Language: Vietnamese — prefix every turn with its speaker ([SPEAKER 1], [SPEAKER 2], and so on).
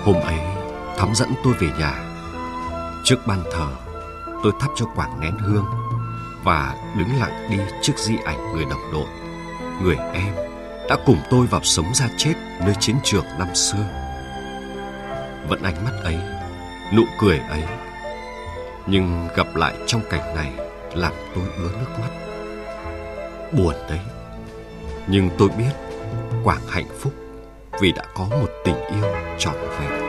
[SPEAKER 1] Hôm ấy, Thắm dẫn tôi về nhà. Trước ban thờ, tôi thắp cho Quảng nén hương và đứng lặng đi trước di ảnh người đồng đội, người em đã cùng tôi vào sống ra chết nơi chiến trường năm xưa. Vẫn ánh mắt ấy, nụ cười ấy, nhưng gặp lại trong cảnh này làm tôi ứa nước mắt. Buồn đấy, nhưng tôi biết Quảng hạnh phúc vì đã có một tình yêu trọn vẹn.